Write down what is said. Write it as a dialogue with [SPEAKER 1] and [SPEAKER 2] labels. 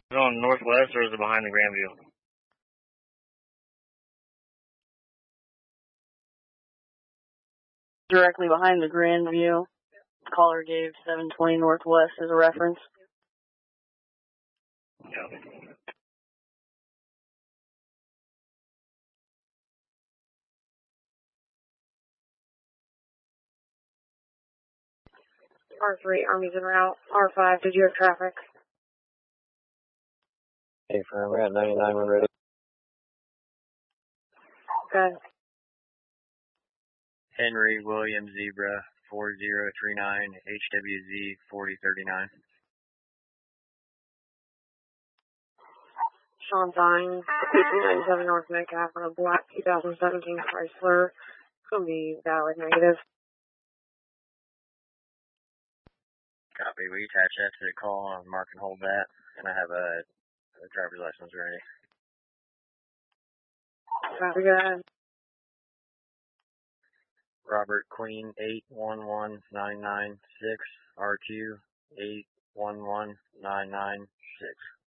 [SPEAKER 1] Is it on northwest or is it behind the Grandview?
[SPEAKER 2] Directly behind the Grandview. Caller gave 720 northwest as a reference.
[SPEAKER 1] Yeah.
[SPEAKER 3] R3, Army's en route. R5, did you have traffic?
[SPEAKER 4] Hey, firm, we're at 99, we're ready.
[SPEAKER 3] Good.
[SPEAKER 4] Henry William Zebra 4039 HWZ 4039.
[SPEAKER 3] Sean Vine, 297 North Metcalf on a black 2017 Chrysler. It's going to be valid negative.
[SPEAKER 4] Copy. We attach that to the call and mark and hold that. And I have a driver's license ready.
[SPEAKER 3] Copy, go ahead.
[SPEAKER 4] Robert Queen 811996 RQ 811996.